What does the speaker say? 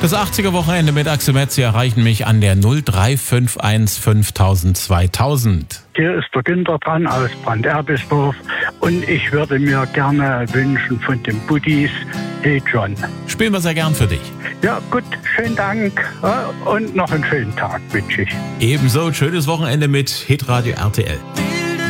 Das 80er-Wochenende mit Axel Metz. Sie erreichen mich an der 0351 5000 2000. Hier ist der Günther dran aus Brand-Erbisdorf und ich würde mir gerne wünschen von den Buddies, Hey John. Spielen wir sehr gern für dich. Ja gut, schönen Dank und noch einen schönen Tag wünsche ich. Ebenso, schönes Wochenende mit Hitradio RTL.